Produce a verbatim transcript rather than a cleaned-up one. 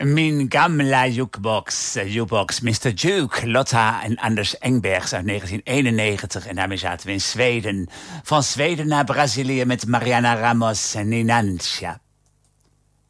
Min gamla jukebox, uh, jukebox, mister Duke, Lotta en Anders Engbergs uit negentien eenennegentig. En daarmee zaten we in Zweden. Van Zweden naar Brazilië met Mariana Ramos en Ninancha.